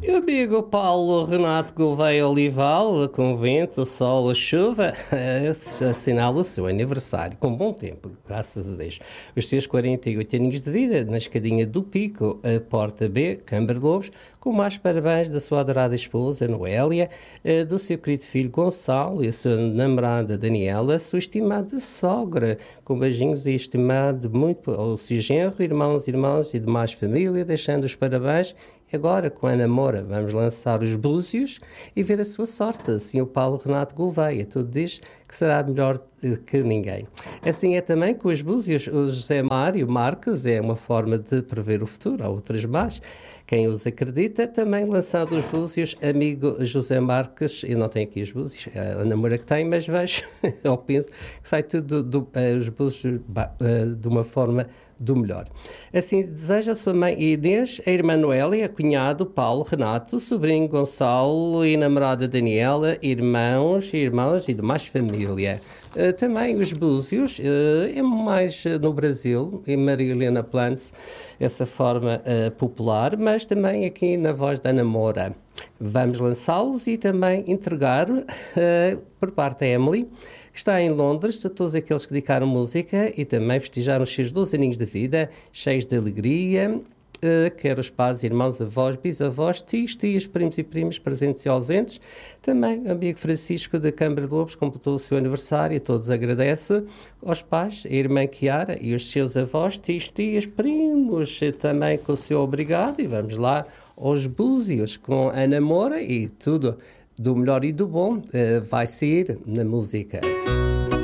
Amigo Paulo Renato Gouveia Olival, com vento, sol, chuva, assinala o seu aniversário com bom tempo, graças a Deus. Os seus 48 aninhos de vida, na escadinha do Pico, a Porta B, Câmara de Lobos, com mais parabéns da sua adorada esposa, Noélia, do seu querido filho Gonçalo e a sua namorada Daniela, sua estimada sogra, com beijinhos e estimado muito ao seu genro, irmãos e demais família, deixando os parabéns. Agora, com a Namora, vamos lançar os búzios e ver a sua sorte. Assim, o Paulo Renato Gouveia tudo diz que será melhor que ninguém. Assim é também com os búzios. O José Mário Marques é uma forma de prever o futuro, há outras mais. Quem os acredita, também lançando os búzios, amigo José Marques, eu não tenho aqui os búzios, é a Namora que tem, mas vejo, ou penso, que sai tudo os búzios de uma forma do melhor. Assim deseja a sua mãe Inês, a irmã Noélia, cunhado Paulo Renato, sobrinho Gonçalo e namorada Daniela, irmãos e demais família. Também os búzios, é mais no Brasil, em Maria Helena Plants, essa forma popular, mas também aqui na voz da Namora. Vamos lançá-los e também entregar por parte da Emily, que está em Londres, a todos aqueles que dedicaram música e também festejaram os seus 12 aninhos de vida, cheios de alegria, quer os pais, irmãos, avós, bisavós, tios, tias, primos e primas, presentes e ausentes. Também o amigo Francisco da Câmara de Lobos completou o seu aniversário e todos agradece aos pais, a irmã Chiara e os seus avós, tios, tias, primos, também com o seu obrigado. E vamos lá aos búzios com a Namora e tudo do melhor e do bom vai sair na música.